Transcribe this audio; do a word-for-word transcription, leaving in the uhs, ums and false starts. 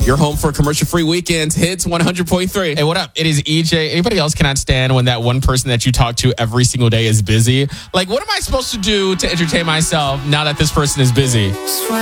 You're home for commercial-free weekends. Hits one hundred point three. Hey, what up? It is E J. Anybody else cannot stand when that one person that you talk to every single day is busy? Like, what am I supposed to do to entertain myself now that this person is busy?